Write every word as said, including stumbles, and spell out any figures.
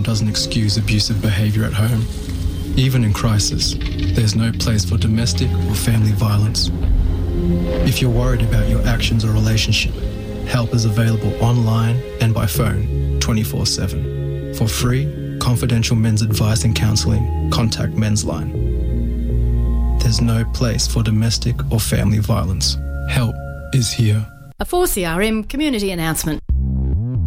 doesn't excuse abusive behaviour at home. Even in crisis, there's no place for domestic or family violence. If you're worried about your actions or relationship, help is available online and by phone twenty-four seven. For free, confidential men's advice and counselling, contact Men's Line. There's no place for domestic or family violence. Help is here. A four C R M community announcement.